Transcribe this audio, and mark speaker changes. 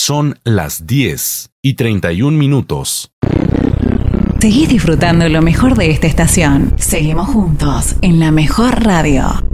Speaker 1: Son las 10:31.
Speaker 2: Seguís disfrutando lo mejor de esta estación. Seguimos juntos en la mejor radio.